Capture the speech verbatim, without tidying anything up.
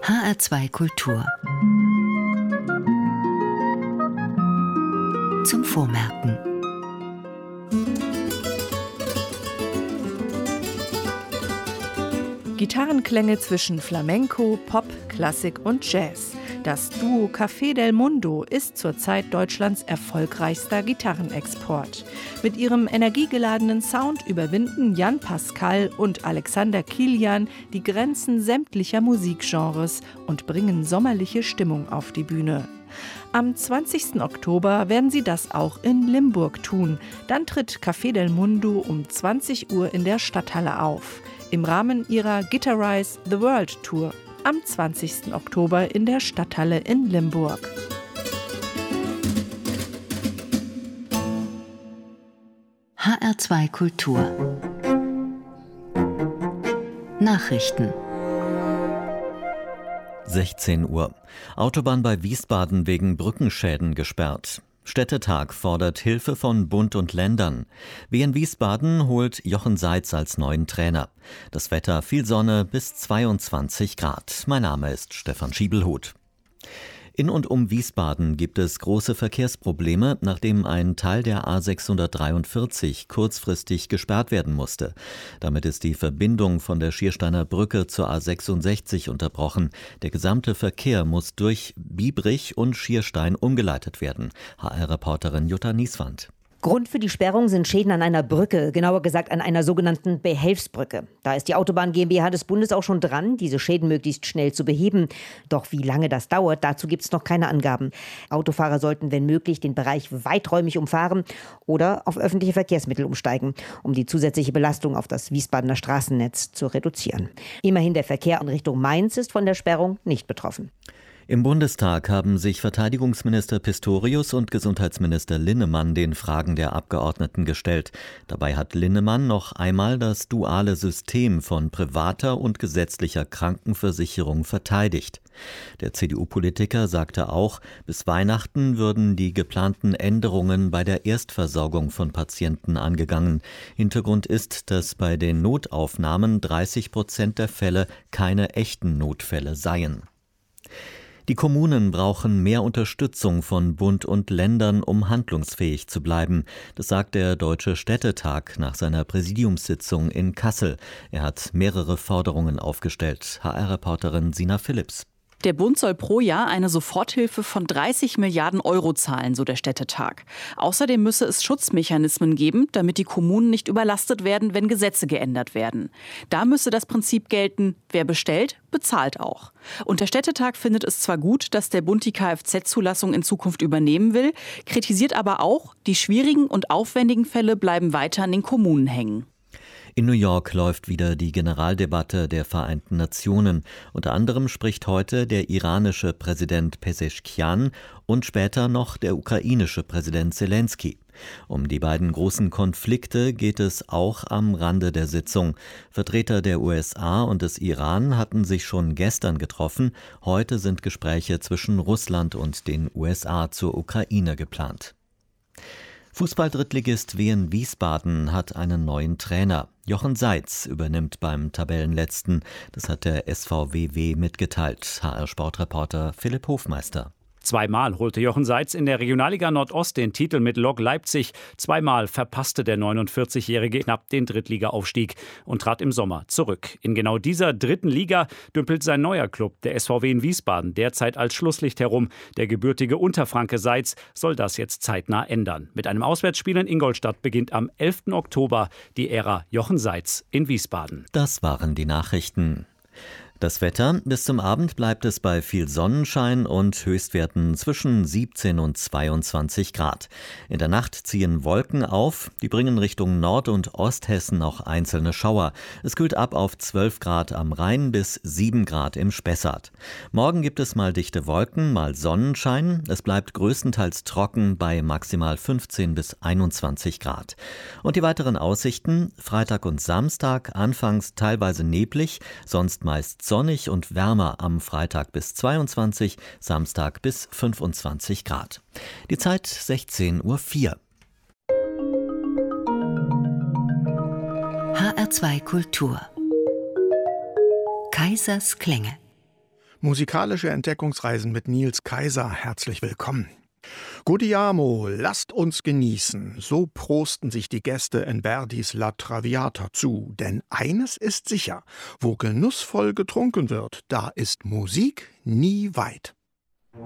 H R zwei Kultur. Zum Vormerken. Gitarrenklänge zwischen Flamenco, Pop, Klassik und Jazz. Das Duo Café del Mundo ist zurzeit Deutschlands erfolgreichster Gitarrenexport. Mit ihrem energiegeladenen Sound überwinden Jan Pascal und Alexander Kilian die Grenzen sämtlicher Musikgenres und bringen sommerliche Stimmung auf die Bühne. Am zwanzigsten Oktober werden sie das auch in Limburg tun. Dann tritt Café del Mundo um zwanzig Uhr in der Stadthalle auf. Im Rahmen ihrer Guitarize the World Tour am zwanzigsten Oktober in der Stadthalle in Limburg. H R zwei Kultur. Nachrichten. sechzehn Uhr. Autobahn bei Wiesbaden wegen Brückenschäden gesperrt. Städtetag fordert Hilfe von Bund und Ländern. W N Wiesbaden holt Jochen Seitz als neuen Trainer. Das Wetter, viel Sonne bis zweiundzwanzig Grad. Mein Name ist Stefan Schiebelhuth. In und um Wiesbaden gibt es große Verkehrsprobleme, nachdem ein Teil der A sechshundertdreiundvierzig kurzfristig gesperrt werden musste. Damit ist die Verbindung von der Schiersteiner Brücke zur A sechsundsechzig unterbrochen. Der gesamte Verkehr muss durch Biebrich und Schierstein umgeleitet werden. H R-Reporterin Jutta Nieswand. Grund für die Sperrung sind Schäden an einer Brücke, genauer gesagt an einer sogenannten Behelfsbrücke. Da ist die Autobahn GmbH des Bundes auch schon dran, diese Schäden möglichst schnell zu beheben. Doch wie lange das dauert, dazu gibt es noch keine Angaben. Autofahrer sollten, wenn möglich, den Bereich weiträumig umfahren oder auf öffentliche Verkehrsmittel umsteigen, um die zusätzliche Belastung auf das Wiesbadener Straßennetz zu reduzieren. Immerhin, der Verkehr in Richtung Mainz ist von der Sperrung nicht betroffen. Im Bundestag haben sich Verteidigungsminister Pistorius und Gesundheitsminister Linnemann den Fragen der Abgeordneten gestellt. Dabei hat Linnemann noch einmal das duale System von privater und gesetzlicher Krankenversicherung verteidigt. Der C D U-Politiker sagte auch, bis Weihnachten würden die geplanten Änderungen bei der Erstversorgung von Patienten angegangen. Hintergrund ist, dass bei den Notaufnahmen dreißig Prozent der Fälle keine echten Notfälle seien. Die Kommunen brauchen mehr Unterstützung von Bund und Ländern, um handlungsfähig zu bleiben. Das sagt der Deutsche Städtetag nach seiner Präsidiumssitzung in Kassel. Er hat mehrere Forderungen aufgestellt. H R-Reporterin Sina Philipps. Der Bund soll pro Jahr eine Soforthilfe von dreißig Milliarden Euro zahlen, so der Städtetag. Außerdem müsse es Schutzmechanismen geben, damit die Kommunen nicht überlastet werden, wenn Gesetze geändert werden. Da müsse das Prinzip gelten, wer bestellt, bezahlt auch. Und der Städtetag findet es zwar gut, dass der Bund die Kfz-Zulassung in Zukunft übernehmen will, kritisiert aber auch, die schwierigen und aufwendigen Fälle bleiben weiter an den Kommunen hängen. In New York läuft wieder die Generaldebatte der Vereinten Nationen. Unter anderem spricht heute der iranische Präsident Pezeshkian und später noch der ukrainische Präsident Zelensky. Um die beiden großen Konflikte geht es auch am Rande der Sitzung. Vertreter der U S A und des Iran hatten sich schon gestern getroffen. Heute sind Gespräche zwischen Russland und den U S A zur Ukraine geplant. Fußball-Drittligist W N Wiesbaden hat einen neuen Trainer. Jochen Seitz übernimmt beim Tabellenletzten. Das hat der S V W W mitgeteilt. H R-Sportreporter Philipp Hofmeister. Zweimal holte Jochen Seitz in der Regionalliga Nordost den Titel mit Lok Leipzig. Zweimal verpasste der neunundvierzigjährige knapp den Drittligaaufstieg und trat im Sommer zurück. In genau dieser dritten Liga dümpelt sein neuer Club, der S V W in Wiesbaden, derzeit als Schlusslicht herum. Der gebürtige Unterfranke Seitz soll das jetzt zeitnah ändern. Mit einem Auswärtsspiel in Ingolstadt beginnt am elften Oktober die Ära Jochen Seitz in Wiesbaden. Das waren die Nachrichten. Das Wetter: Bis zum Abend bleibt es bei viel Sonnenschein und Höchstwerten zwischen siebzehn und zweiundzwanzig Grad. In der Nacht ziehen Wolken auf, die bringen Richtung Nord- und Osthessen auch einzelne Schauer. Es kühlt ab auf zwölf Grad am Rhein bis sieben Grad im Spessart. Morgen gibt es mal dichte Wolken, mal Sonnenschein. Es bleibt größtenteils trocken bei maximal fünfzehn bis einundzwanzig Grad. Und die weiteren Aussichten: Freitag und Samstag anfangs teilweise neblig, sonst meist sonnig und wärmer am Freitag bis zweiundzwanzig, Samstag bis fünfundzwanzig Grad. Die Zeit sechzehn Uhr vier. H R zwei Kultur. Kaisers Klänge. Musikalische Entdeckungsreisen mit Nils Kaiser. Herzlich willkommen. Gaudiamo, lasst uns genießen. So prosten sich die Gäste in Verdis La Traviata zu. Denn eines ist sicher, wo genussvoll getrunken wird, da ist Musik nie weit.